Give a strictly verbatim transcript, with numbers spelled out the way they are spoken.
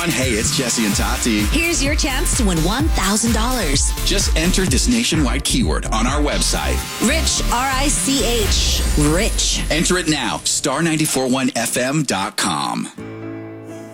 everyone. Hey, it's Jesse and Tati. Here's your chance to win one thousand dollars. Just enter this nationwide keyword on our website. Rich, R I C H. Rich. Enter it now. star nine four one F M dot com.